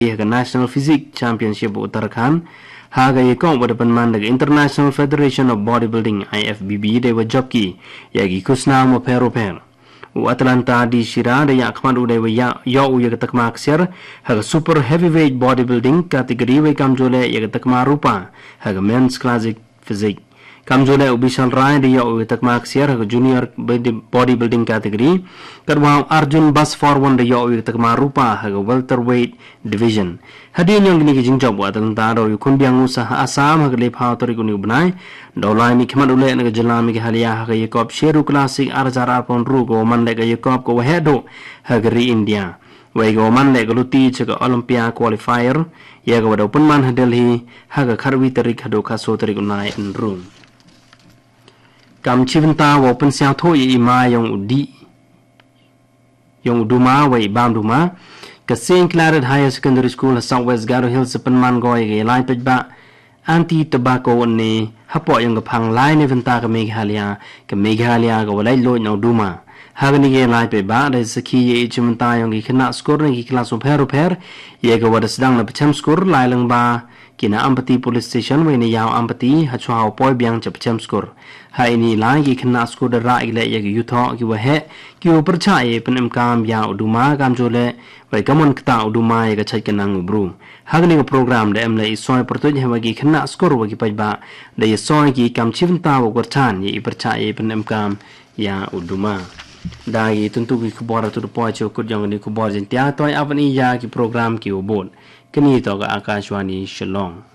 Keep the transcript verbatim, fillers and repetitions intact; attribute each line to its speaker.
Speaker 1: ke National Physique Championship Uttarakhand haga ye kom wada panman daga International Federation of Bodybuilding I F B B de wa jockey yagi kusna mo pero per u Atlanta di shira de ya khman u de wa ya yo u ye takma aksir haga super heavyweight bodybuilding category we kamjole ye takma rupa haga men's classic physique kamjole ubishal rai de yo u takma aksir haga junior bodybuilding category karwa Arjun Bus for one de yo u takma rupa haga welterweight division hadin yang ni kijing job wa Atlanta do kun biang usaha asam haga le phao tori kuni ubnai dolai mi khman ule na jalami ke halia haga ye kop sheru classic arzara pon ru go man le ga ye kop ko hedo haga ri India wai go man le ga luti che ga Olympia qualifier ye ga wada pun man Delhi haga kharwi tarik hado ka so tarik unai in room kam chiventa wo pen sia tho yi ma yong udi yong duma wai bam duma ka Saint Claret Higher Secondary School Southwest Garo Hills penman goi ge lai pej ba anti tobacco ni hapo yang ga phang lai ne venta ka Meghalaya ka Meghalaya ga walai lo nyau duma hagani ge lai pe ba de sakhi ye chimta yong gi khna score ni gi class of her her ye ga wada sedang na pacham score lai lang ba kina Ampati Police Station we ni yaw Ampati ha chwa poi biang chap cham score ha ini lai gi khna score da ra ile ye gi yutho gi wa he ki upar cha ye pen kam ya uduma kam jole wai kamon kta uduma ye ga chai kanang bru hagani ga program de emle isoi pertoj he gi khna score wa gi pai ba de ye soi gi kam chivta wo gor chan ye upar cha ye pen kam ya uduma dagi tentu ki kubor tu po cho kut yang ni kubor jin tia toy avani ya ki program ki ubon kini to ga Akashwani Shillong.